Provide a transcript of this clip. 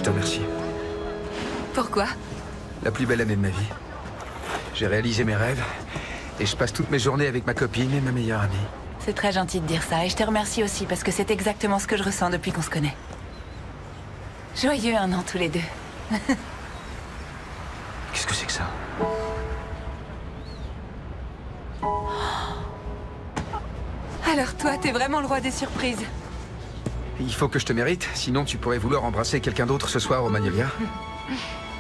te remercie. Pourquoi? La plus belle année de ma vie. J'ai réalisé mes rêves et je passe toutes mes journées avec ma copine et ma meilleure amie. C'est très gentil de dire ça et je te remercie aussi parce que c'est exactement ce que je ressens depuis qu'on se connaît. Joyeux 1 an tous les deux. Qu'est-ce que c'est que ça? Alors toi, t'es vraiment le roi des surprises. Il faut que je te mérite, sinon tu pourrais vouloir embrasser quelqu'un d'autre ce soir au Magnolia.